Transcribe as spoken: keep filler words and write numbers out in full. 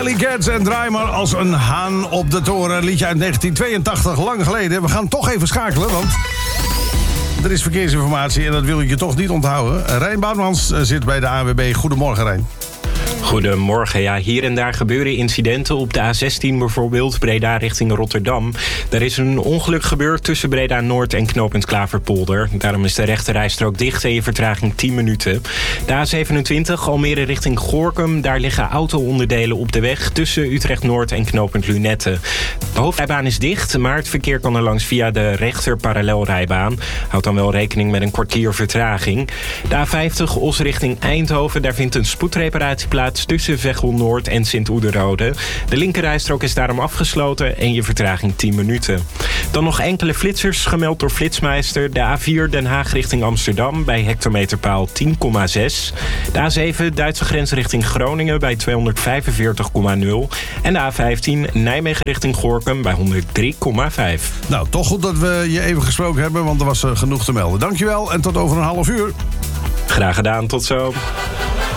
Alley Cats en Draai maar als een haan op de toren. Liedje uit negentien tweeëntachtig, lang geleden. We gaan toch even schakelen, want er is verkeersinformatie en dat wil ik je toch niet onthouden. Rijn Bouwmans zit bij de A N W B. Goedemorgen, Rijn. Goedemorgen. Ja, hier en daar gebeuren incidenten op de A zestien bijvoorbeeld, Breda richting Rotterdam. Daar is een ongeluk gebeurd tussen Breda Noord en knooppunt Klaverpolder. Daarom is de rechterrijstrook dicht en je vertraging tien minuten. De A zevenentwintig, Almere richting Gorinchem. Daar liggen auto-onderdelen op de weg tussen Utrecht Noord en knooppunt Lunette. De hoofdrijbaan is dicht, maar het verkeer kan er langs via de rechter parallelrijbaan. Houd dan wel rekening met een kwartier vertraging. De A vijftig, Os richting Eindhoven. Daar vindt een spoedreparatie plaats tussen Veghel Noord en Sint-Oederode. De linkerrijstrook is daarom afgesloten en je vertraging tien minuten. Dan nog enkele flitsers gemeld door Flitsmeister. De A vier Den Haag richting Amsterdam bij hectometerpaal tien komma zes. De A zeven Duitse grens richting Groningen bij tweehonderdvijfenveertig komma nul. En de A vijftien Nijmegen richting Gorinchem bij honderdrie komma vijf. Nou, toch goed dat we je even gesproken hebben, want er was uh, genoeg te melden. Dankjewel en tot over een half uur. Graag gedaan, tot zo.